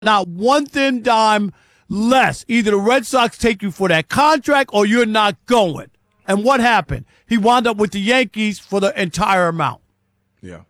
Not one thin dime less. Either the Red Sox take you for that contract or you're not going. And what happened? He wound up with the Yankees for the entire amount. Yeah.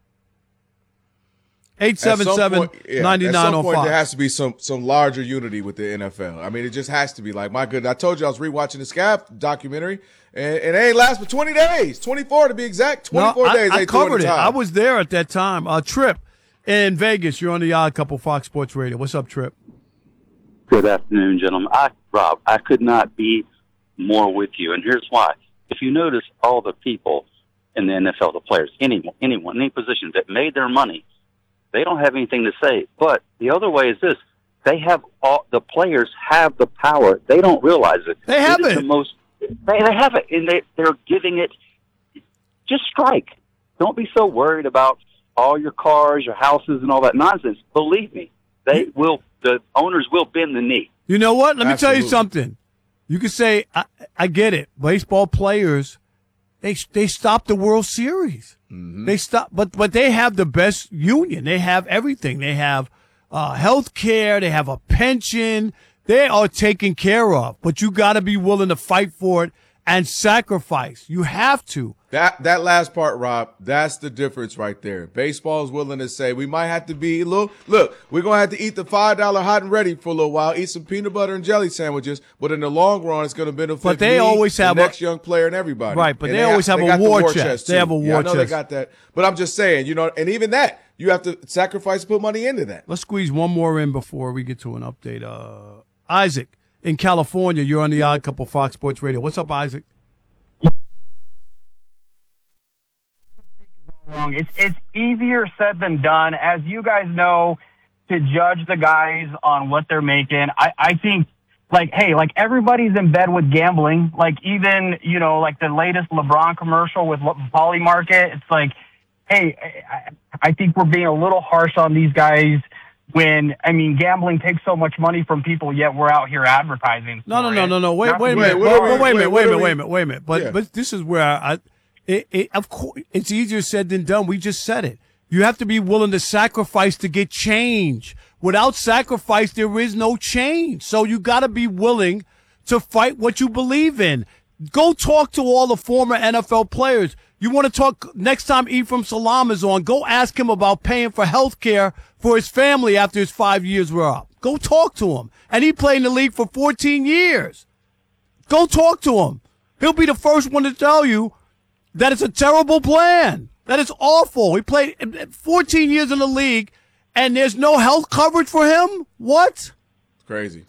877-9905. At some point, there has to be some larger unity with the NFL. I mean, it just has to be. Like, my goodness, I told you I was rewatching the Scab documentary, and it ain't last but 20 days, 24 to be exact. 24 days. I covered it. I was there at that time. Trip in Vegas. You're on the Odd Couple Fox Sports Radio. What's up, Trip? Good afternoon, gentlemen. Rob, I could not be more with you, and here's why. If you notice, all the people in the NFL, the players, anyone, any position that made their money, they don't have anything to say. But the other way is this: the players have the power. They don't realize it. They have it. They have it, and they're giving it. Just strike. Don't be so worried about all your cars, your houses, and all that nonsense. Believe me, the owners will bend the knee. You know what? Let me tell you something. You can say, I get it. Baseball players, they stopped the World Series. Mm-hmm. They stopped, but they have the best union. They have everything. They have health care. They have a pension. They are taken care of. But you got to be willing to fight for it and sacrifice. You have to. That last part, Rob, that's the difference right there. Baseball is willing to say we might have to be look, we're going to have to eat the $5 hot and ready for a little while, eat some peanut butter and jelly sandwiches, but in the long run, it's going to benefit but they always have the next young player and everybody. Right, but they always have a war chest. They have a war chest. I know they got that. But I'm just saying, and even that, you have to sacrifice to put money into that. Let's squeeze one more in before we get to an update. Isaac, in California, you're on the Odd Couple Fox Sports Radio. What's up, Isaac? It's easier said than done. As you guys know, to judge the guys on what they're making, I think, like everybody's in bed with gambling. Like, even, like the latest LeBron commercial with Poly Market, it's like, hey, I think we're being a little harsh on these guys when, gambling takes so much money from people, yet we're out here advertising. No. Wait a minute. But this is where of course, it's easier said than done. We just said it. You have to be willing to sacrifice to get change. Without sacrifice, there is no change. So you got to be willing to fight what you believe in. Go talk to all the former NFL players. You want to talk next time Ephraim Salam is on, go ask him about paying for health care for his family after his 5 years were up. Go talk to him. And he played in the league for 14 years. Go talk to him. He'll be the first one to tell you that it's a terrible plan. That is awful. He played 14 years in the league, and there's no health coverage for him? What? Crazy.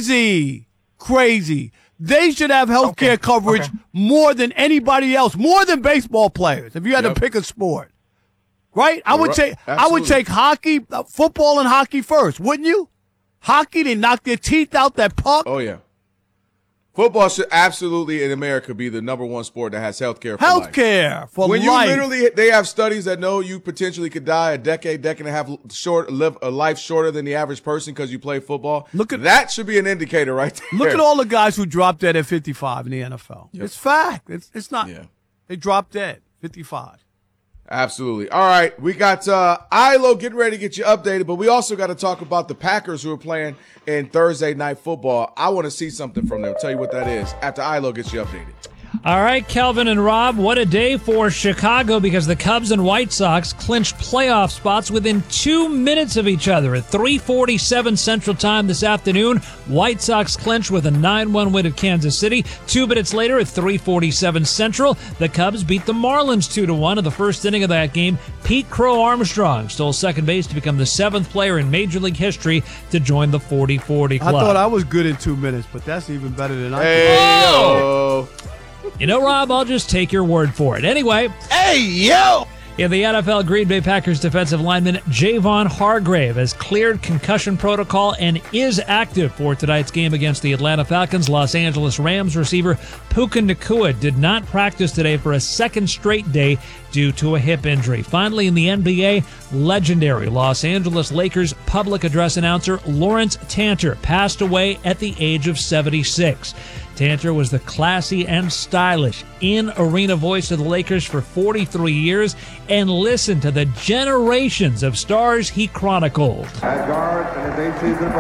They should have health care coverage more than anybody else, more than baseball players, if you had to pick a sport. Right? I would take hockey, football and hockey first, wouldn't you? Hockey, they knock their teeth out that puck. Oh, yeah. Football should absolutely in America be the number one sport that has health care for life. When they have studies that know you potentially could die a decade and a half live a life shorter than the average person because you play football. That should be an indicator right there. Look at all the guys who dropped dead at 55 in the NFL. Yep. It's fact. It's not. Yeah. They dropped dead 55. Absolutely. All right, we got ILO getting ready to get you updated, but we also got to talk about the Packers who are playing in Thursday Night Football. I want to see something from them. I'll tell you what that is after ILO gets you updated. All right, Kelvin and Rob, what a day for Chicago because the Cubs and White Sox clinched playoff spots within 2 minutes of each other at 3:47 Central Time this afternoon. White Sox clinched with a 9-1 win at Kansas City. 2 minutes later at 3:47 Central, the Cubs beat the Marlins 2-1 in the first inning of that game. Pete Crow Armstrong stole second base to become the 7th player in Major League history to join the 40-40 club. I thought I was good in 2 minutes, but that's even better than I thought. You know, Rob, I'll just take your word for it. Anyway. Hey, yo! In the NFL, Green Bay Packers defensive lineman Javon Hargrave has cleared concussion protocol and is active for tonight's game against the Atlanta Falcons. Los Angeles Rams receiver Puka Nacua did not practice today for a second straight day due to a hip injury. Finally, in the NBA, legendary Los Angeles Lakers public address announcer Lawrence Tanter passed away at the age of 76. Tanter was the classy and stylish in-arena voice of the Lakers for 43 years, and listen to the generations of stars he chronicled. At guard in his 8th season